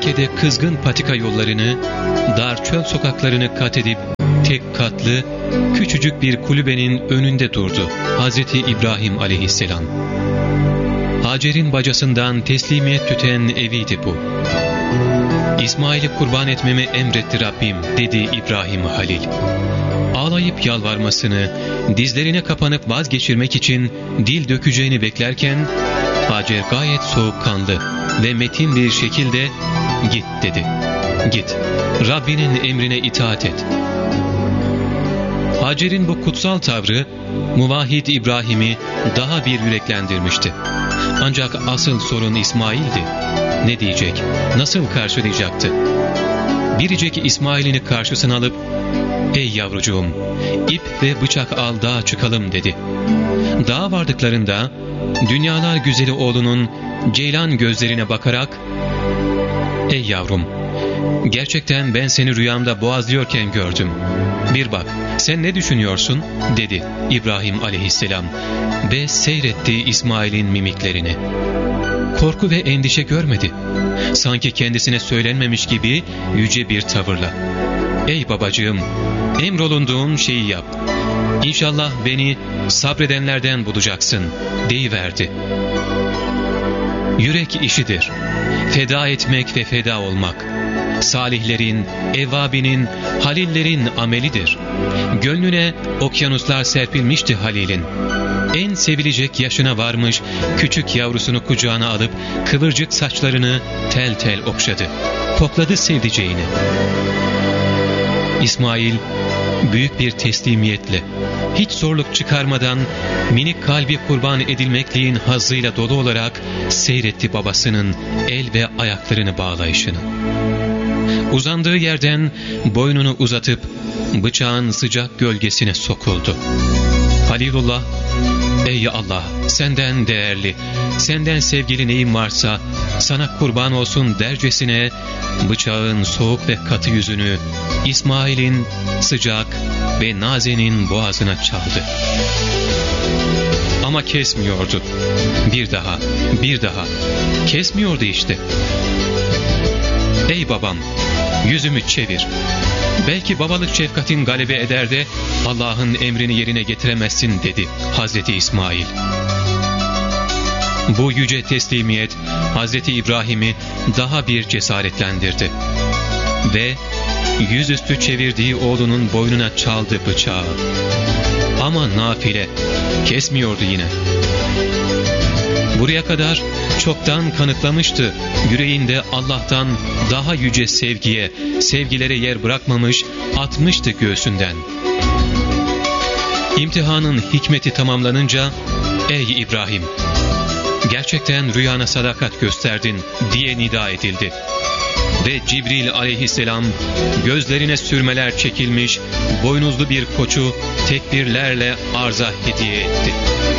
Mekke'de kızgın patika yollarını, dar çöl sokaklarını kat edip tek katlı, küçücük bir kulübenin önünde durdu Hazreti İbrahim aleyhisselam. Hacer'in bacasından teslimiyet tüten eviydi bu. İsmail'i kurban etmemi emretti Rabbim, dedi İbrahim Halil. Ağlayıp yalvarmasını, dizlerine kapanıp vazgeçirmek için dil dökeceğini beklerken, Hacer gayet soğukkanlı ve metin bir şekilde "Git" dedi. "Git, Rabbinin emrine itaat et." Hacer'in bu kutsal tavrı, muvahhid İbrahim'i daha bir yüreklendirmişti. Ancak asıl sorun İsmail'di. Ne diyecek, nasıl karşılayacaktı? Biricik İsmail'ini karşısına alıp, "Ey yavrucuğum, ip ve bıçak al, dağa çıkalım" dedi. Dağa vardıklarında, dünyalar güzeli oğlunun ceylan gözlerine bakarak, "Ey yavrum, gerçekten ben seni rüyamda boğazlıyorken gördüm. Bir bak, sen ne düşünüyorsun?" dedi İbrahim aleyhisselam ve seyretti İsmail'in mimiklerini. Korku ve endişe görmedi. Sanki kendisine söylenmemiş gibi yüce bir tavırla, "Ey babacığım, emrolunduğun şeyi yap. İnşallah beni sabredenlerden bulacaksın" deyiverdi. Yürek işidir. Feda etmek ve feda olmak, salihlerin, evvabinin, halillerin amelidir. Gönlüne okyanuslar serpilmişti Halil'in. En sevilecek yaşına varmış küçük yavrusunu kucağına alıp kıvırcık saçlarını tel tel okşadı. Kokladı sevdiceğini. İsmail büyük bir teslimiyetle, hiç zorluk çıkarmadan minik kalbi kurban edilmekliğin hazzıyla dolu olarak seyretti babasının el ve ayaklarını bağlayışını. Uzandığı yerden boynunu uzatıp bıçağın sıcak gölgesine sokuldu. Halilullah, "Ey Allah, senden değerli, senden sevgili neyim varsa sana kurban olsun" dercesine bıçağın soğuk ve katı yüzünü İsmail'in sıcak ve nazenin boğazına çaldı. Ama kesmiyordu. Bir daha, bir daha. Kesmiyordu işte. "Ey babam, yüzümü çevir. Belki babalık şefkatin galebe eder de Allah'ın emrini yerine getiremezsin" dedi Hazreti İsmail. Bu yüce teslimiyet Hazreti İbrahim'i daha bir cesaretlendirdi. Ve yüzüstü çevirdiği oğlunun boynuna çaldı bıçağı. Ama nafile, kesmiyordu yine. Buraya kadar çoktan kanıtlamıştı, yüreğinde Allah'tan daha yüce sevgiye, sevgilere yer bırakmamış, atmıştı göğsünden. İmtihanın hikmeti tamamlanınca, "Ey İbrahim, gerçekten rüyana sadakat gösterdin" diye nida edildi. Ve Cibril aleyhisselam gözlerine sürmeler çekilmiş boynuzlu bir koçu tekbirlerle arza hediye etti.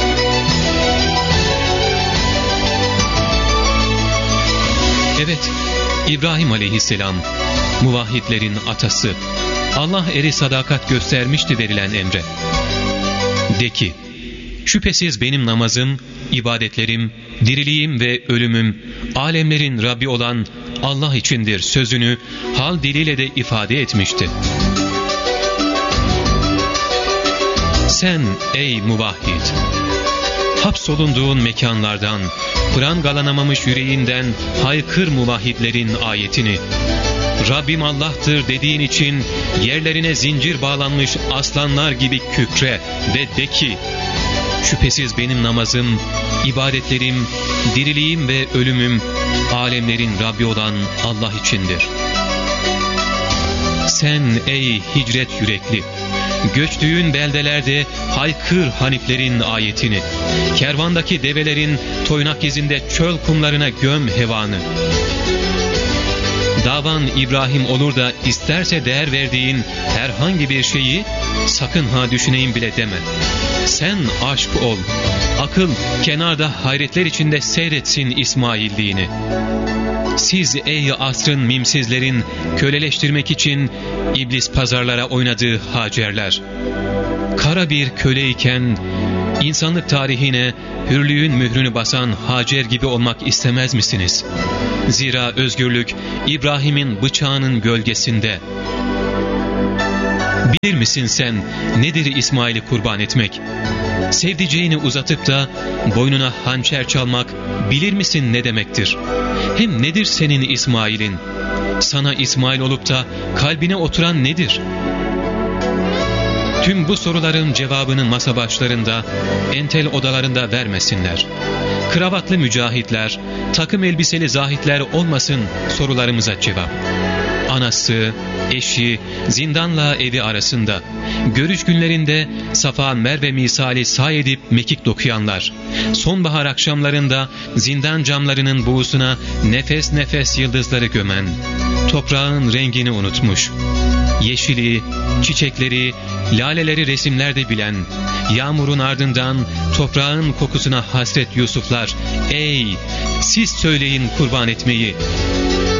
Evet, İbrahim aleyhisselam, muvahhidlerin atası, Allah eri sadakat göstermişti verilen emre. "De ki, şüphesiz benim namazım, ibadetlerim, diriliğim ve ölümüm, alemlerin Rabbi olan Allah içindir" sözünü hal diliyle de ifade etmişti. Sen ey muvahhid, hapsolunduğun mekanlardan, prangalanamamış yüreğinden haykır muvahhidlerin ayetini. Rabbim Allah'tır dediğin için yerlerine zincir bağlanmış aslanlar gibi kükre ve de ki, şüphesiz benim namazım, ibadetlerim, diriliğim ve ölümüm, alemlerin Rabbi olan Allah içindir. Sen ey hicret yürekli, göçtüğün beldelerde haykır haniflerin ayetini, kervandaki develerin toynak izinde çöl kumlarına göm hevanı. Davan İbrahim olur da isterse değer verdiğin herhangi bir şeyi sakın ha düşüneyim bile deme. Sen aşk ol, akıl kenarda hayretler içinde seyretsin İsmailliğini. Siz ey asrın mimsizlerin köleleştirmek için iblis pazarlara oynadığı Hacerler, kara bir köleyken İnsanlık tarihine hürlüğün mührünü basan Hacer gibi olmak istemez misiniz? Zira özgürlük İbrahim'in bıçağının gölgesinde. Bilir misin sen nedir İsmail'i kurban etmek? Sevdiceğini uzatıp da boynuna hançer çalmak bilir misin ne demektir? Hem nedir senin İsmail'in? Sana İsmail olup da kalbine oturan nedir? Tüm bu soruların cevabını masa başlarında, entel odalarında vermesinler. Kravatlı mücahitler, takım elbiseli zahitler olmasın sorularımıza cevap. Anası, eşi, zindanla evi arasında, görüş günlerinde Safa Merve misali say edip mekik dokuyanlar, sonbahar akşamlarında zindan camlarının buğusuna nefes nefes yıldızları gömen, toprağın rengini unutmuş, yeşili, çiçekleri, laleleri resimlerde bilen, yağmurun ardından toprağın kokusuna hasret Yusuflar, ey siz söyleyin kurban etmeyi,